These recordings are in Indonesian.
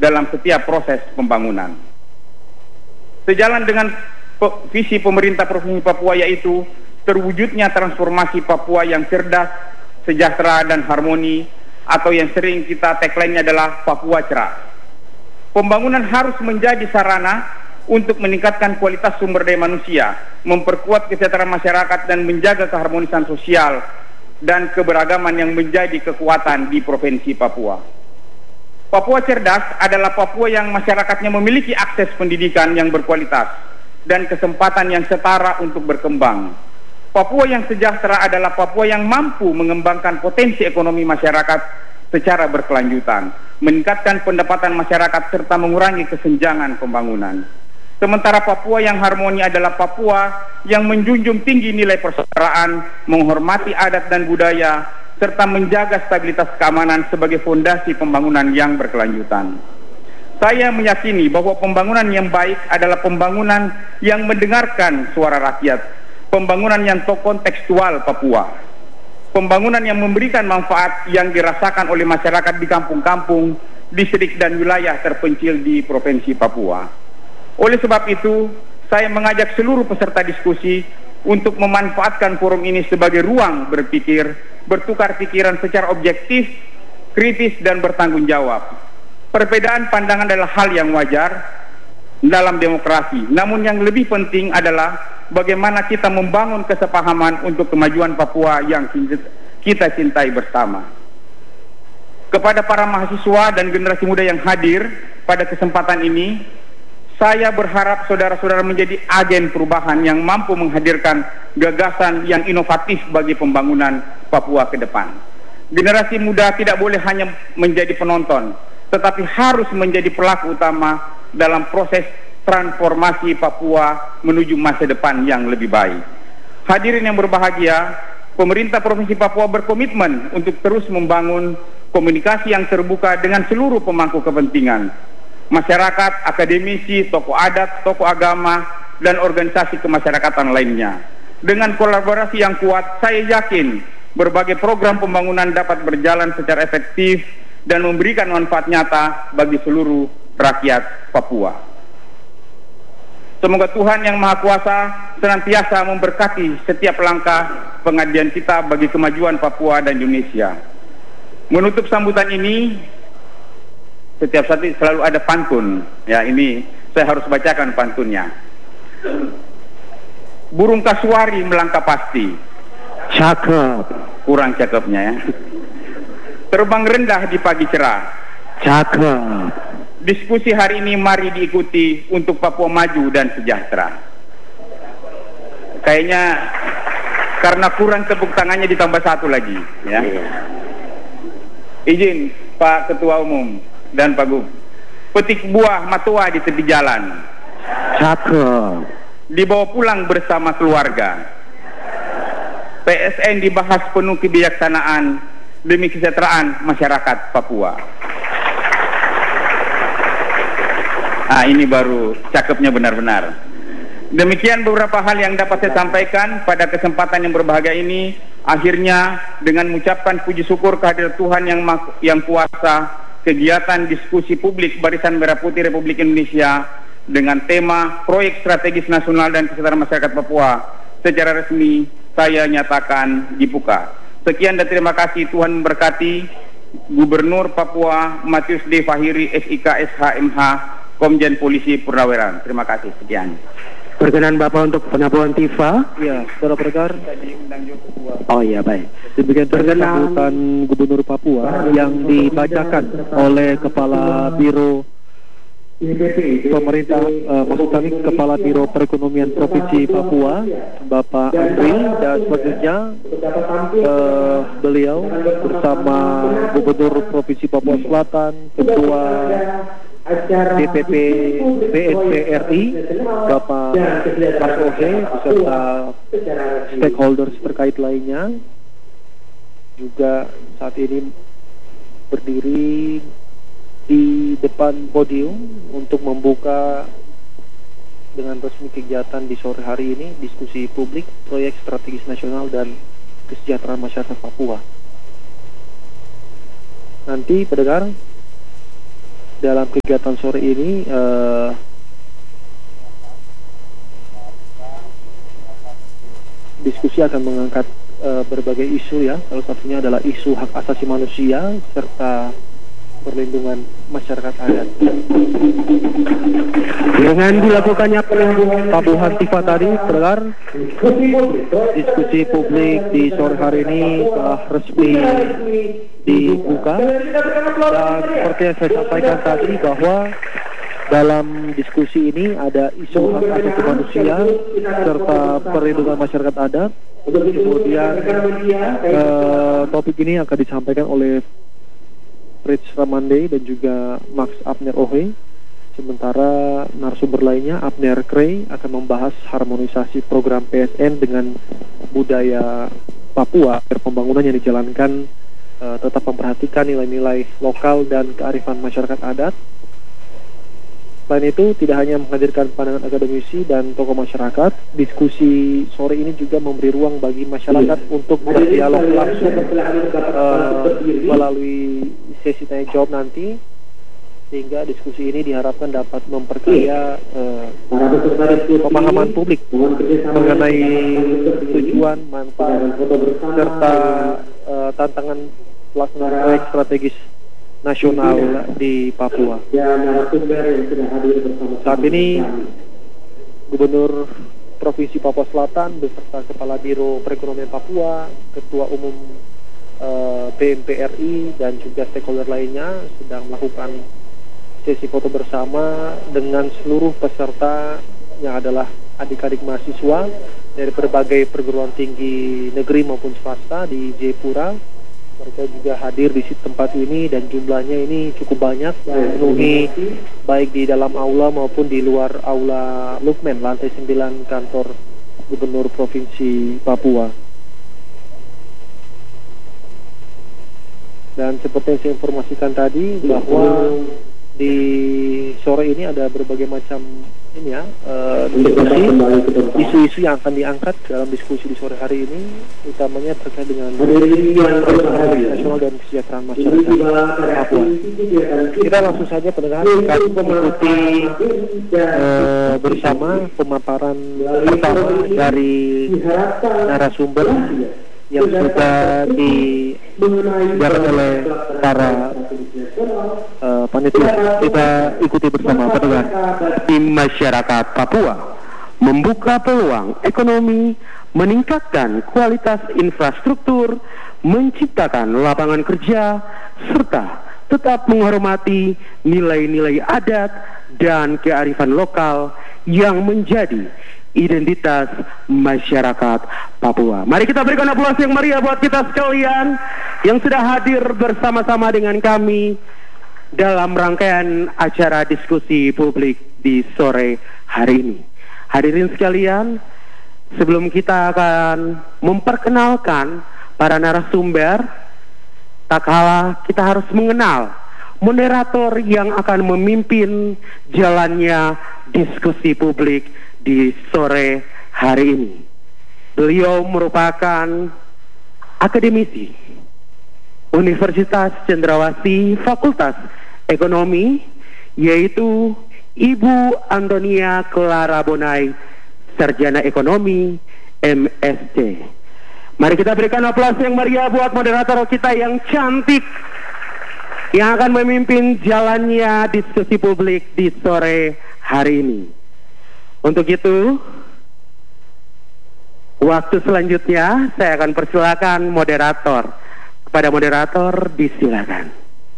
dalam setiap proses pembangunan. Sejalan dengan visi pemerintah Provinsi Papua, yaitu terwujudnya transformasi Papua yang cerdas, sejahtera, dan harmoni, atau yang sering kita tagline-nya adalah Papua Cerah. Pembangunan harus menjadi sarana untuk meningkatkan kualitas sumber daya manusia, memperkuat kesejahteraan masyarakat, dan menjaga keharmonisan sosial dan keberagaman yang menjadi kekuatan di Provinsi Papua. Papua Cerdas adalah Papua yang masyarakatnya memiliki akses pendidikan yang berkualitas dan kesempatan yang setara untuk berkembang. Papua yang sejahtera adalah Papua yang mampu mengembangkan potensi ekonomi masyarakat secara berkelanjutan, meningkatkan pendapatan masyarakat, serta mengurangi kesenjangan pembangunan. Sementara Papua yang harmoni adalah Papua yang menjunjung tinggi nilai persaudaraan, menghormati adat dan budaya, serta menjaga stabilitas keamanan sebagai fondasi pembangunan yang berkelanjutan. Saya meyakini bahwa pembangunan yang baik adalah pembangunan yang mendengarkan suara rakyat, pembangunan yang kontekstual Papua, pembangunan yang memberikan manfaat yang dirasakan oleh masyarakat di kampung-kampung, distrik dan wilayah terpencil di Provinsi Papua. Oleh sebab itu, saya mengajak seluruh peserta diskusi untuk memanfaatkan forum ini sebagai ruang berpikir, bertukar pikiran secara objektif, kritis, dan bertanggung jawab. Perbedaan pandangan adalah hal yang wajar dalam demokrasi, namun yang lebih penting adalah bagaimana kita membangun kesepahaman untuk kemajuan Papua yang kita cintai bersama. Kepada para mahasiswa dan generasi muda yang hadir pada kesempatan ini, saya berharap saudara-saudara menjadi agen perubahan yang mampu menghadirkan gagasan yang inovatif bagi pembangunan Papua ke depan. Generasi muda tidak boleh hanya menjadi penonton, tetapi harus menjadi pelaku utama dalam proses transformasi Papua menuju masa depan yang lebih baik. Hadirin yang berbahagia, pemerintah Provinsi Papua berkomitmen untuk terus membangun komunikasi yang terbuka dengan seluruh pemangku kepentingan, masyarakat, akademisi, tokoh adat, tokoh agama, dan organisasi kemasyarakatan lainnya. Dengan kolaborasi yang kuat, saya yakin berbagai program pembangunan dapat berjalan secara efektif dan memberikan manfaat nyata bagi seluruh rakyat Papua. Semoga Tuhan Yang Maha Kuasa senantiasa memberkati setiap langkah pengabdian kita bagi kemajuan Papua dan Indonesia. Menutup sambutan ini, setiap saat selalu ada pantun. Ya, ini saya harus bacakan pantunnya. Burung kasuari melangkah pasti. Cakep. Kurang cakepnya ya. Terbang rendah di pagi cerah. Cakep. Diskusi hari ini mari diikuti untuk Papua maju dan sejahtera. Kayaknya karena kurang tepuk tangannya ditambah satu lagi ya. Izin Pak Ketua Umum dan Pak Gub, petik buah matua di tepi jalan. Cakep. Dibawa pulang bersama keluarga. PSN dibahas penuh kebijaksanaan demi kesejahteraan masyarakat Papua. Nah, ini baru cakepnya benar-benar. Demikian beberapa hal yang dapat saya sampaikan pada kesempatan yang berbahagia ini. Akhirnya dengan mengucapkan puji syukur kehadirat Tuhan yang kuasa, kegiatan diskusi publik Barisan Merah Putih Republik Indonesia dengan tema Proyek Strategis Nasional dan Kesejahteraan Masyarakat Papua secara resmi saya nyatakan dibuka. Sekian dan terima kasih. Tuhan memberkati. Gubernur Papua Matius D. Fahiri SIK SHMH Komjen Polisi Purnaweran. Terima kasih. Sekian. Berkenan Bapak untuk penyampaian Tifa. Ya, Saudara Perkar. Oh iya, baik. Demikian sambutan Gubernur Papua yang dibacakan oleh Kepala Biro Pemerintah, maksud kami Kepala Biro Perekonomian Provinsi Papua, Bapak Andri, dan selanjutnya beliau bersama Gubernur Provinsi Papua Selatan, Ketua DPP BNPRI, Bapak Mas Ohe, beserta stakeholders terkait lainnya, juga saat ini berdiri di depan podium untuk membuka dengan resmi kegiatan di sore hari ini, diskusi publik proyek strategis nasional dan kesejahteraan masyarakat Papua. Nanti pendengar, dalam kegiatan sore ini diskusi akan mengangkat berbagai isu ya. Salah satunya adalah isu hak asasi manusia serta perlindungan masyarakat adat. Dengan dilakukannya pelabuhan Tifa tadi, pendengar, Diskusi publik di sore hari ini telah resmi dibuka, dan seperti yang saya sampaikan tadi bahwa dalam diskusi ini ada isu hak asasi manusia serta perlindungan masyarakat adat. Kemudian topik ini akan disampaikan oleh Fritz Ramande dan juga Max Abner Ohe. Sementara narasumber lainnya, Abner Krey, akan membahas harmonisasi program PSN dengan budaya Papua agar pembangunan yang dijalankan tetap memperhatikan nilai-nilai lokal dan kearifan masyarakat adat. Selain itu, tidak hanya menghadirkan pandangan akademisi dan tokoh masyarakat, diskusi sore ini juga memberi ruang bagi masyarakat untuk berdialog langsung melalui sesi tanya jawab nanti, sehingga diskusi ini diharapkan dapat memperkaya pemahaman publik mengenai tujuan, manfaat, serta tantangan pelaksanaan proyek strategis nasional di Papua. Saat ini Gubernur Provinsi Papua Selatan beserta Kepala Biro Perekonomian Papua, Ketua Umum BMPRI dan juga stakeholder lainnya sedang melakukan sesi foto bersama dengan seluruh peserta yang adalah adik-adik mahasiswa dari berbagai perguruan tinggi negeri maupun swasta di Jayapura. Mereka juga hadir di tempat ini dan jumlahnya ini cukup banyak, memenuhi baik di dalam aula maupun di luar aula Lukmen, lantai 9 kantor Gubernur Provinsi Papua. Dan seperti yang saya informasikan tadi, bahwa di sore ini ada berbagai macam diskusi, isu-isu yang akan diangkat dalam diskusi di sore hari ini, utamanya terkait dengan nasional dan kesejahteraan masyarakat Papua. Kita langsung saja pendengar akan mengikuti bersama pemaparan pertama dari narasumber yang sudah dijalankan oleh para panitia. Kita ikuti bersama pendengar. tim masyarakat Papua membuka peluang ekonomi, meningkatkan kualitas infrastruktur, menciptakan lapangan kerja, serta tetap menghormati nilai-nilai adat dan kearifan lokal yang menjadi identitas masyarakat Papua. Mari kita berikan aplaus yang meriah buat kita sekalian yang sudah hadir bersama-sama dengan kami dalam rangkaian acara diskusi publik di sore hari ini. Hadirin sekalian, sebelum kita akan memperkenalkan para narasumber, tak kalah kita harus mengenal moderator yang akan memimpin jalannya diskusi publik di sore hari ini. Beliau merupakan akademisi Universitas Cendrawasih Fakultas Ekonomi, yaitu Ibu Antonia Clara Bonai, Sarjana Ekonomi MSc. Mari kita berikan aplaus yang meriah buat moderator kita yang cantik yang akan memimpin jalannya diskusi publik di sore hari ini. Untuk itu, waktu selanjutnya saya akan persilakan moderator. Kepada moderator, disilakan.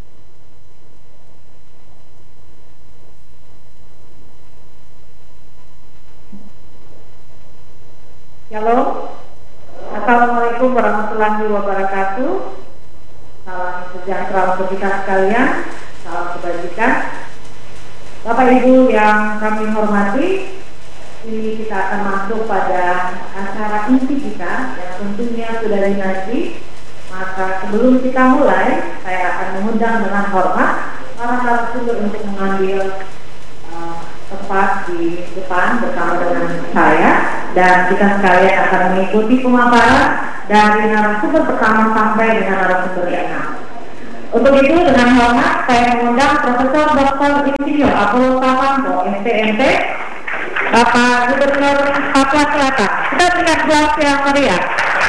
Halo, Assalamualaikum warahmatullahi wabarakatuh. Salam sejahtera untuk kita sekalian, salam kebajikan. Bapak Ibu yang kami hormati, ini kita akan masuk pada acara inti kita yang tentunya sudah dinanti. Maka sebelum kita mulai, saya akan mengundang dengan hormat para narasumber untuk mengambil tempat di depan bersama dengan saya, dan kita sekalian akan mengikuti pemaparan dari narasumber pertama sampai dengan narasumber yang 6. Untuk itu dengan hormat saya mengundang Profesor Dr. Insinyur Apollo Samanto, STMT, Bapak Gubernur Papua Selatan. Kita berikan aplaus yang meriah.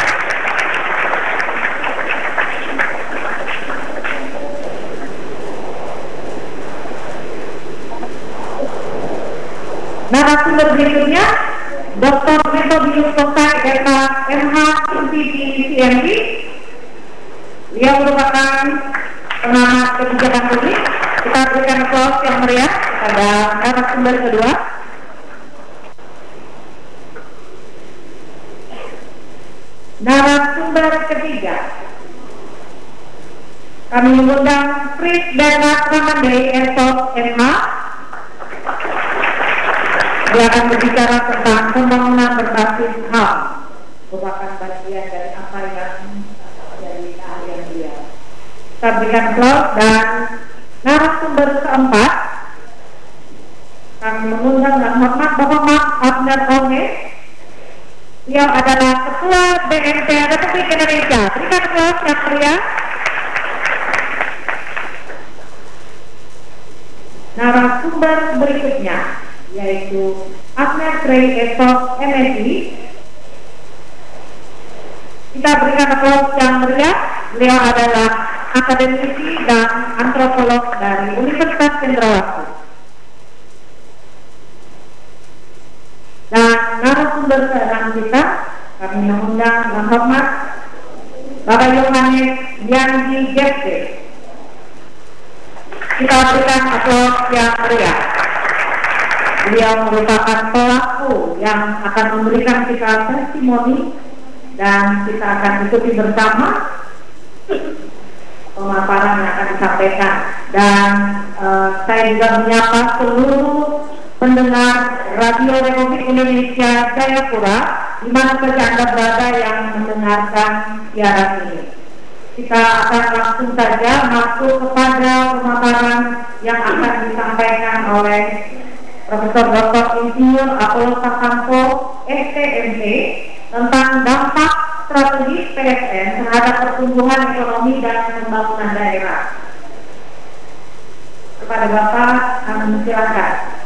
Narasumber berikutnya Dr. Metodius Sosai MH MPP CMD. Dia merupakan pengamat kebijakan publik. Kita berikan aplaus yang meriah pada narasumber kedua. Narasumber ketiga, kami mengundang Pris Bernard Ramandei Esok MH. Dia akan berbicara tentang pembangunan berbasis HAM, merupakan bagian dari apa yang dari keahlian dia. Kita berikan aplaus. Dan narasumber keempat, kami mengundang dengan hormat Bapak Mak Abner Onge. Dia adalah Ketua BNP Republik Indonesia. Berikan aplaus yang meriah. Narasumber berikutnya yaitu Abner Trey Esok MSI. Kita berikan aplaus yang meriah. Beliau adalah akademisi dan antropolog dari Universitas Cendrawasih. Dan narasumber keenam kita, kami mengundang dengan hormat Bapak Yohanes Yanji Jepte. Kita berikan aplaus yang meriah. Beliau merupakan pelaku yang akan memberikan kita testimoni dan kita akan ikuti bersama pemaparan yang akan disampaikan. Dan saya juga menyapa seluruh pendengar Radio Republik Indonesia Jayapura di mana saja Anda berada yang mendengarkan siaran ini. Kita akan langsung saja masuk kepada pemaparan yang akan disampaikan oleh Profesor Dr. Insinyur Apollo Samanto, STMT, tentang dampak strategis PSN terhadap pertumbuhan ekonomi dan pembangunan daerah. Kepada Bapak, kami silakan.